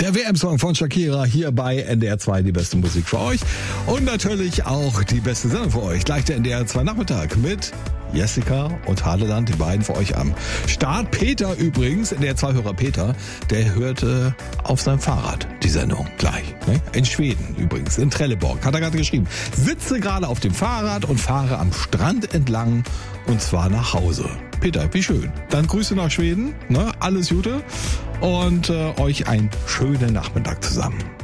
Der WM-Song von Shakira hier bei NDR 2, die beste Musik für euch. Und natürlich auch die beste Sendung für euch. Gleich der NDR 2 Nachmittag mit Jessica und Hadeland, die beiden für euch am Start. Peter übrigens, NDR 2-Hörer Peter, der hörte auf seinem Fahrrad die Sendung gleich. Ne? In Schweden übrigens, in Trelleborg, hat er gerade geschrieben. Sitze gerade auf dem Fahrrad und fahre am Strand entlang und zwar nach Hause. Peter, wie schön. Dann Grüße nach Schweden, ne? Alles Gute und euch einen schönen Nachmittag zusammen.